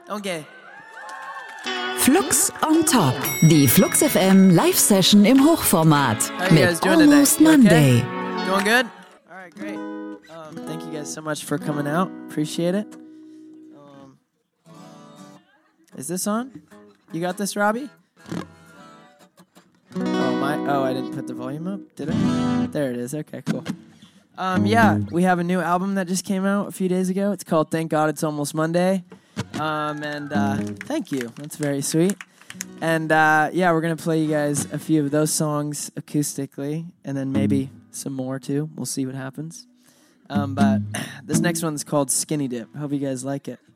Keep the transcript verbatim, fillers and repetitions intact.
Okay. Flux on Top. Die Flux F M Live-Session im Hochformat. How you guys Mit doing Almost today? You Monday. okay? Doing good? All right, great. Um, thank you guys so much for coming out. Appreciate it. Um, is this on? You got this, Robbie? Oh, my. Oh, I didn't put the volume up, did I? There it is. Okay, cool. Um, yeah, we have a new album that just came out a few days ago. It's called Thank God It's Almost Monday. Um, and uh, thank you. That's very sweet. And uh, yeah, we're going to play you guys a few of those songs acoustically, and then maybe some more too. We'll see what happens. Um, but this next one's called Skinny Dip. Hope you guys like it.